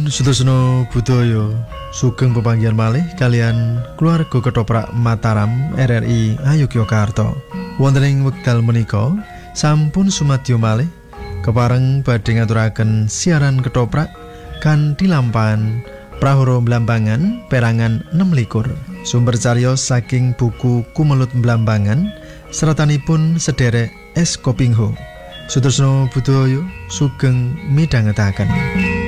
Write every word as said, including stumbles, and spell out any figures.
Sutasana budaya sugeng pepanggihan malih kalian keluarga Ketoprak Mataram R R I Ngayogyakarta. Wonten ing wekdal menika sampun sumadyo malih kepareng badhe ngaturaken siaran Ketoprak kanthi lampahan Prahara Blambangan perangan enam likur. Sumber cariyos saking buku Kumelut Blambangan seratanipun sederek S. Kopingho. Sutasana budaya sugeng midhangetaken.